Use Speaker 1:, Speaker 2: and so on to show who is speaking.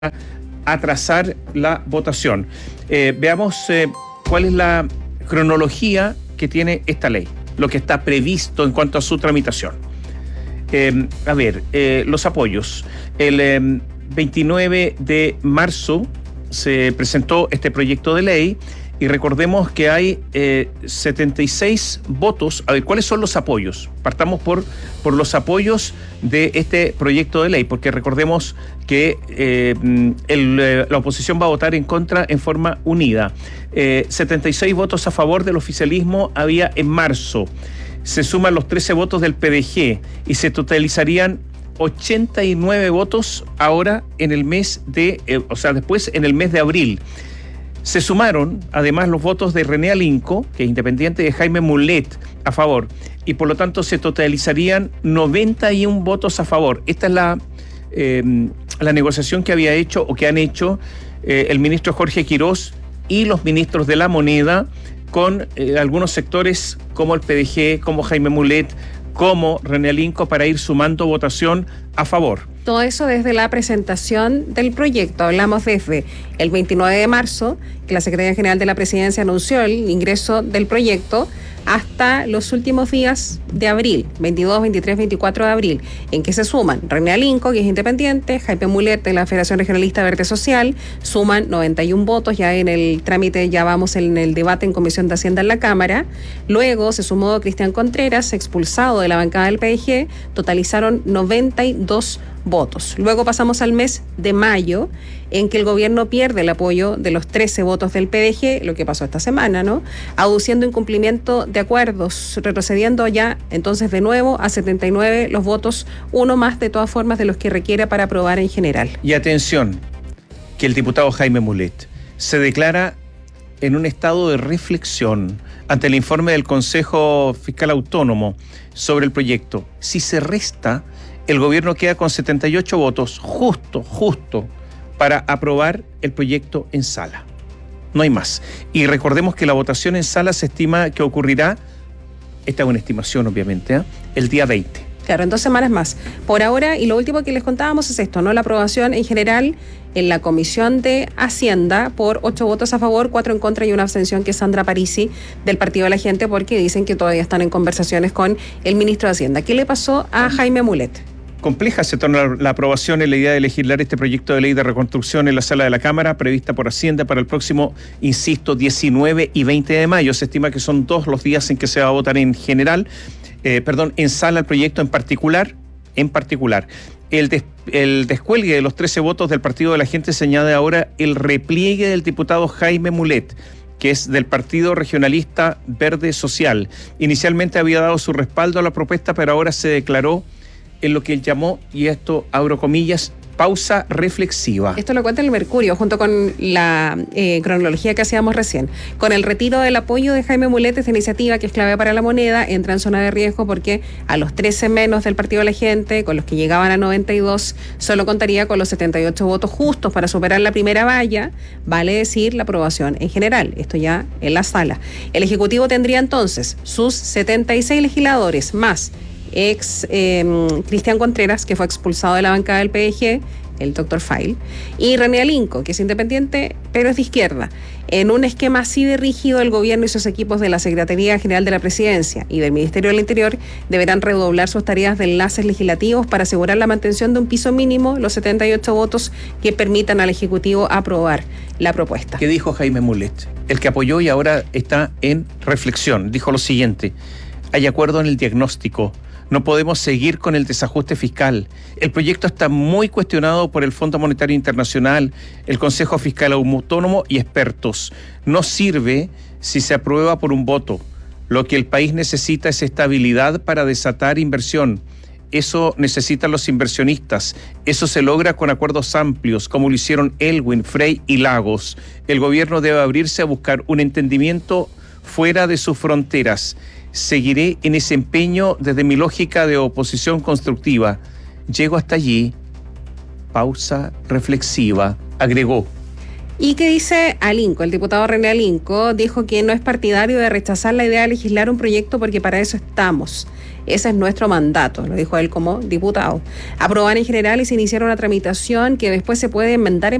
Speaker 1: atrasar la votación. Veamos cuál es la cronología que tiene esta ley, lo que está previsto en cuanto a su tramitación. Los apoyos. El 29 de marzo se presentó este proyecto de ley y recordemos que hay 76 votos. A ver, ¿cuáles son los apoyos? Partamos por los apoyos de este proyecto de ley, porque recordemos que la oposición va a votar en contra en forma unida. 76 votos a favor del oficialismo había en marzo. Se suman los 13 votos del PDG y se totalizarían 89 votos ahora en el mes después en el mes de abril. Se sumaron además los votos de René Alinco, que es independiente, de Jaime Mulet a favor, y por lo tanto se totalizarían 91 votos a favor. Esta es la negociación que había hecho o que han hecho el ministro Jorge Quirós y los ministros de la Moneda con algunos sectores como el PDG, como Jaime Mulet, como René Alinco, para ir sumando votación a favor.
Speaker 2: Todo eso desde la presentación del proyecto. Hablamos desde el 29 de marzo, que la Secretaría General de la Presidencia anunció el ingreso del proyecto, hasta los últimos días de abril, 22, 23, 24 de abril, en que se suman René Alinco, que es independiente, Jaime Mulet, de la Federación Regionalista Verde Social, suman 91 votos, ya en el trámite, ya vamos en el debate en Comisión de Hacienda en la Cámara. Luego se sumó Cristian Contreras, expulsado de la bancada del PDG, totalizaron 92 votos. Luego pasamos al mes de mayo, en que el gobierno pierde el apoyo de los 13 votos del PDG, lo que pasó esta semana, ¿no? Aduciendo incumplimiento de acuerdos, retrocediendo ya entonces de nuevo a 79 los votos, uno más de todas formas de los que requiere para aprobar en general.
Speaker 1: Y atención, que el diputado Jaime Mulet se declara en un estado de reflexión ante el informe del Consejo Fiscal Autónomo sobre el proyecto. Si se resta, el gobierno queda con 78 votos, justo, para aprobar el proyecto en sala. No hay más. Y recordemos que la votación en sala se estima que ocurrirá, esta es una estimación obviamente, el día 20.
Speaker 2: Claro, en 2 semanas más. Por ahora, y lo último que les contábamos es esto, ¿no? La aprobación en general en la Comisión de Hacienda por 8 votos a favor, 4 en contra y una abstención, que es Sandra Parisi del Partido de la Gente, porque dicen que todavía están en conversaciones con el ministro de Hacienda. ¿Qué le pasó a Jaime Mulet?
Speaker 1: Compleja se torna la aprobación en la idea de legislar este proyecto de ley de reconstrucción en la sala de la Cámara, prevista por Hacienda para el próximo, insisto, 19 y 20 de mayo. Se estima que son 2 los días en que se va a votar en sala el proyecto en particular. El descuelgue de los 13 votos del Partido de la Gente se añade ahora el repliegue del diputado Jaime Mulet, que es del Partido Regionalista Verde Social. Inicialmente había dado su respaldo a la propuesta, pero ahora se declaró en lo que él llamó, y esto abro comillas, pausa reflexiva.
Speaker 2: Esto lo cuenta el Mercurio, junto con la cronología que hacíamos recién. Con el retiro del apoyo de Jaime Mulet, esta iniciativa, que es clave para la moneda, entra en zona de riesgo porque a los 13 menos del Partido de la Gente, con los que llegaban a 92, solo contaría con los 78 votos justos para superar la primera valla, vale decir la aprobación en general. Esto ya en la sala. El Ejecutivo tendría entonces sus 76 legisladores más Cristian Contreras, que fue expulsado de la bancada del PDG, el Dr. File, y René Alinco, que es independiente, pero es de izquierda. En un esquema así de rígido, el gobierno y sus equipos de la Secretaría General de la Presidencia y del Ministerio del Interior deberán redoblar sus tareas de enlaces legislativos para asegurar la mantención de un piso mínimo, los 78 votos que permitan al Ejecutivo aprobar la propuesta.
Speaker 1: ¿Qué dijo Jaime Mulet? El que apoyó y ahora está en reflexión. Dijo lo siguiente: hay acuerdo en el diagnóstico. No podemos seguir con el desajuste fiscal. El proyecto está muy cuestionado por el Fondo Monetario Internacional, el Consejo Fiscal Autónomo y expertos. No sirve si se aprueba por un voto. Lo que el país necesita es estabilidad para desatar inversión. Eso necesitan los inversionistas. Eso se logra con acuerdos amplios, como lo hicieron Elwin, Frey y Lagos. El gobierno debe abrirse a buscar un entendimiento fuera de sus fronteras. Seguiré en ese empeño desde mi lógica de oposición constructiva. Llego hasta allí. Pausa reflexiva, agregó.
Speaker 2: ¿Y qué dice Alinco? El diputado René Alinco dijo que no es partidario de rechazar la idea de legislar un proyecto porque para eso estamos. Ese es nuestro mandato, lo dijo él como diputado. Aprobar en general y se iniciara una tramitación que después se puede enmendar en